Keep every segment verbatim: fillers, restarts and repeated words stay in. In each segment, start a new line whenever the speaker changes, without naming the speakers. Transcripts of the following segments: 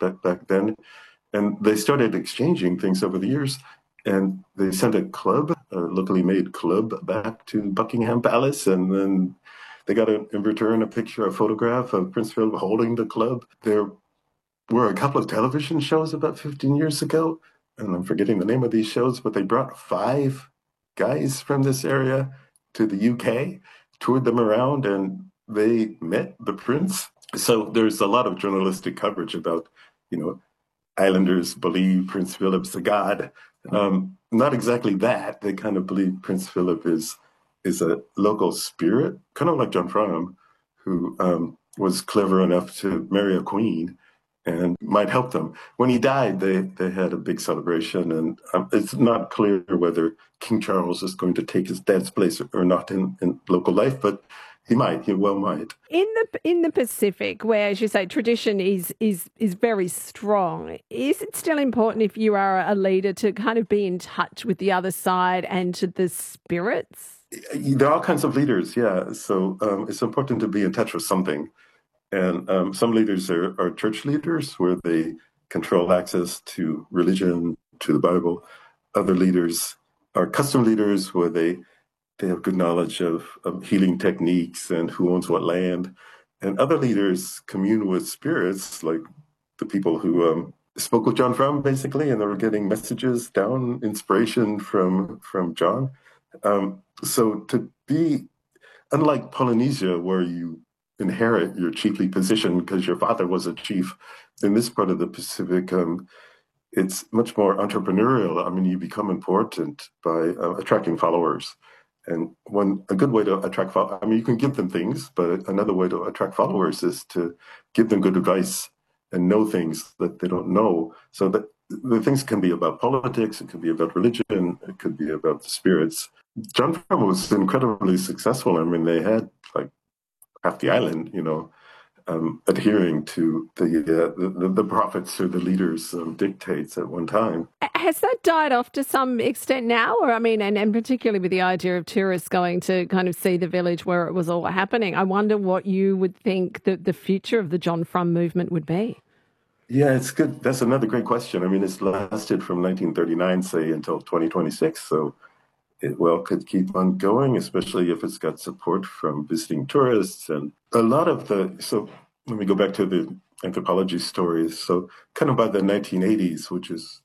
back, back then. And they started exchanging things over the years. And they sent a club, a locally made club, back to Buckingham Palace. And then they got a, in return a picture, a photograph of Prince Philip holding the club. There were a couple of television shows about fifteen years ago, and I'm forgetting the name of these shows, but they brought five guys from this area to the U K, toured them around, and they met the prince. So there's a lot of journalistic coverage about, you know, Islanders believe Prince Philip's a god. Um, not exactly that. They kind of believe Prince Philip is is a local spirit, kind of like John Frum, who um, was clever enough to marry a queen and might help them. When he died, they, they had a big celebration, and um, it's not clear whether King Charles is going to take his dad's place or not in, in local life, but he might, he well might.
In the in the Pacific, where, as you say, tradition is is is very strong, is it still important if you are a leader to kind of be in touch with the other side and to the spirits?
There are all kinds of leaders, yeah. So um, it's important to be in touch with something. And um, some leaders are, are church leaders, where they control access to religion, to the Bible. Other leaders are custom leaders, where they They have good knowledge of, of healing techniques and who owns what land. And other leaders commune with spirits, like the people who um, spoke with John Frum, basically, and they were getting messages down, inspiration from, from John. Um, so to be, unlike Polynesia, where you inherit your chiefly position because your father was a chief, in this part of the Pacific, um, it's much more entrepreneurial. I mean, you become important by uh, attracting followers. And one a good way to attract followers, I mean, you can give them things, but another way to attract followers is to give them good advice and know things that they don't know. So that the things can be about politics, it could be about religion, it could be about the spirits. John Frum was incredibly successful. I mean, they had like half the island, you know, um, adhering to the, uh, the the prophets or the leaders' um, dictates at one time.
Has that died off to some extent now? Or, I mean, and, and particularly with the idea of tourists going to kind of see the village where it was all happening, I wonder what you would think that the future of the John Frum movement would be.
Yeah, it's good. That's another great question. I mean, it's lasted from nineteen thirty-nine, say, until twenty twenty-six. So it well could keep on going, especially if it's got support from visiting tourists. And a lot of the, so let me go back to the anthropology stories. So kind of by the nineteen eighties, which is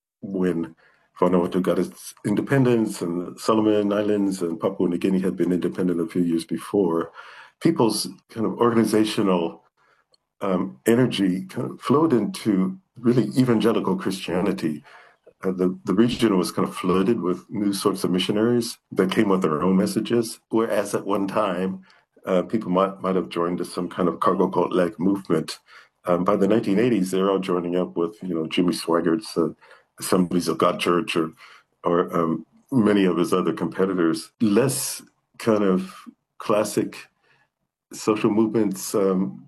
when Vanuatu got its independence, and the Solomon Islands and Papua New Guinea had been independent a few years before, people's kind of organizational um, energy kind of flowed into really evangelical Christianity. Uh, the, the region was kind of flooded with new sorts of missionaries that came with their own messages, whereas at one time, uh, people might, might have joined some kind of cargo cult-like movement. Um, by the nineteen eighties, they're all joining up with, you know, Jimmy Swaggart's uh, Assemblies of God Church, or, or um, many of his other competitors. Less kind of classic social movements um,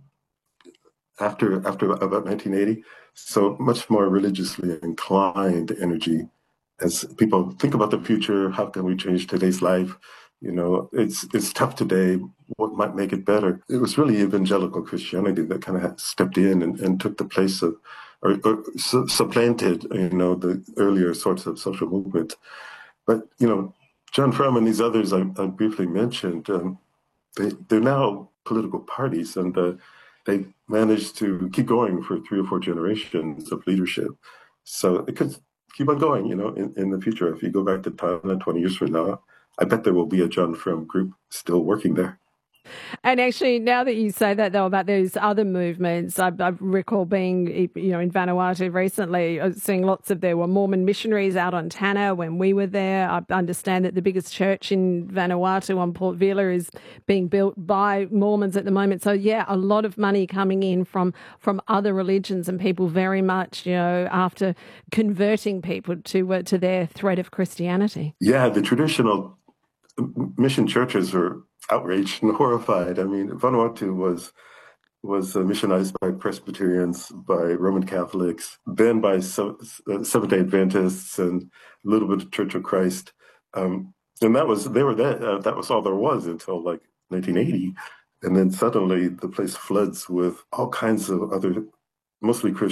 after after about nineteen eighty. So much more religiously inclined energy as people think about the future. How can we change today's life? You know, it's it's tough today. What might make it better? It was really evangelical Christianity that kind of stepped in and, and took the place of, or, or su- supplanted, you know, the earlier sorts of social movement. But, you know, John Frum and these others I, I briefly mentioned, um, they, they're now political parties, and uh, they've managed to keep going for three or four generations of leadership. So it could keep on going, you know, in, in the future. If you go back to Thailand twenty years from now, I bet there will be a John Frum group still working there.
And actually, now that you say that, though, about those other movements, I, I recall being, you know, in Vanuatu recently, seeing lots of, there were Mormon missionaries out on Tanna when we were there. I understand that the biggest church in Vanuatu on Port Vila is being built by Mormons at the moment. So, yeah, a lot of money coming in from, from other religions, and people very much, you know, after converting people to, uh, to their thread of Christianity.
Yeah, the traditional mission churches are outraged and horrified. I mean, Vanuatu was was uh, missionized by Presbyterians, by Roman Catholics, then by so, uh, Seventh-day Adventists, and a little bit of Church of Christ. Um, and that was they were that uh, that was all there was until like nineteen eighty, and then suddenly the place floods with all kinds of other, mostly Christian